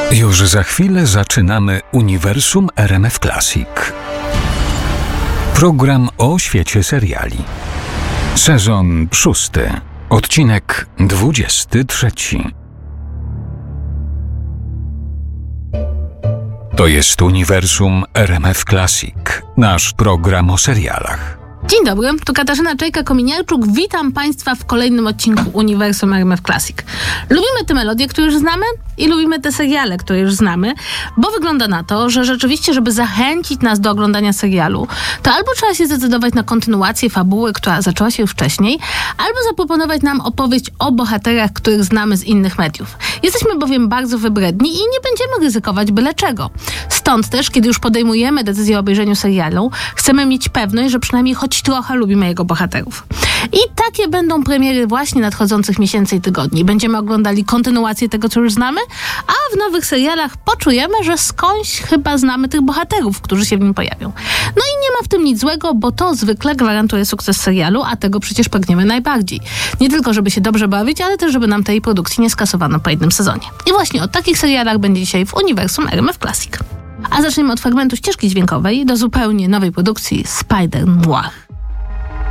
Już za chwilę zaczynamy Uniwersum RMF Classic. Program o świecie seriali. Sezon 6. Odcinek 23. To jest Uniwersum RMF Classic, nasz program o serialach. Dzień dobry, tu Katarzyna Czajka-Kominiarczuk. Witam Państwa w kolejnym odcinku Uniwersum RMF Classic. Lubimy te melodie, które już znamy i lubimy te seriale, które już znamy, bo wygląda na to, że rzeczywiście, żeby zachęcić nas do oglądania serialu, to albo trzeba się zdecydować na kontynuację fabuły, która zaczęła się już wcześniej, albo zaproponować nam opowieść o bohaterach, których znamy z innych mediów. Jesteśmy bowiem bardzo wybredni i nie będziemy ryzykować byle czego. Stąd też, kiedy już podejmujemy decyzję o obejrzeniu serialu, chcemy mieć pewność, że przynajmniej choć trochę lubimy jego bohaterów. I takie będą premiery właśnie nadchodzących miesięcy i tygodni. Będziemy oglądali kontynuację tego, co już znamy, a w nowych serialach poczujemy, że skądś chyba znamy tych bohaterów, którzy się w nim pojawią. No i nie ma w tym nic złego, bo to zwykle gwarantuje sukces serialu, a tego przecież pragniemy najbardziej. Nie tylko, żeby się dobrze bawić, ale też, żeby nam tej produkcji nie skasowano po jednym sezonie. I właśnie o takich serialach będzie dzisiaj w Uniwersum RMF Classic. A zaczniemy od fragmentu ścieżki dźwiękowej do zupełnie nowej produkcji Spider Noir.